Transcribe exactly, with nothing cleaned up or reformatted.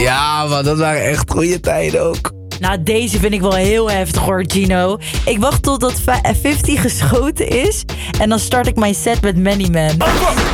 Ja, man, dat waren echt goede tijden ook. Nou, deze vind ik wel heel heftig hoor, Gino. Ik wacht totdat vijftig geschoten is en dan start ik mijn set met Many Man.